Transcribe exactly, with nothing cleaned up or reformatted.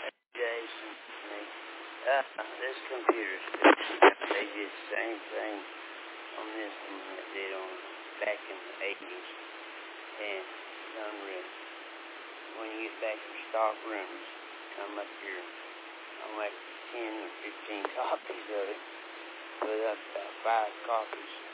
Jason, me. Uh, this computer's fixed. They did the same thing on this one that they did on back in the eighties. And it's unreal. When you get back to stock rooms, come up here. I'm like ten or fifteen copies of it. Put up about five copies.